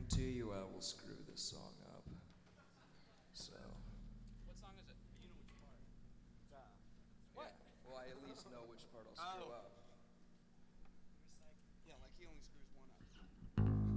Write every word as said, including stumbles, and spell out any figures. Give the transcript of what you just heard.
guarantee you I will screw this song up. So. What song is it? You know which part. What? Yeah. Well, I at least know which part I'll screw Oh. up.